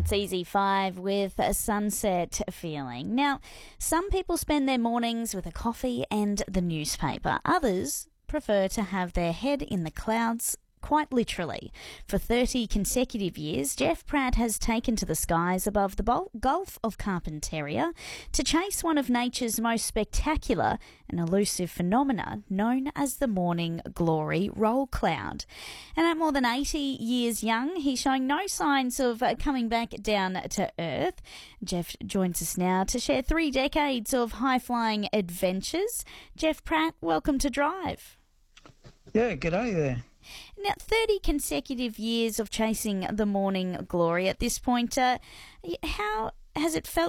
It's Easy 5 with a sunset feeling. Now, some people spend their mornings with a coffee and the newspaper. Others prefer to have their head in the clouds, quite literally. For 30 consecutive years, Jeff Pratt has taken to the skies above the Gulf of Carpentaria to chase one of nature's most spectacular and elusive phenomena known as the morning glory roll cloud. And at more than 80 years young, he's showing no signs of coming back down to Earth. Jeff joins us now to share 3 decades of high-flying adventures. Jeff Pratt, welcome to Drive. Yeah, g'day there. Now, 30 consecutive years of chasing the morning glory at this point. How has it felt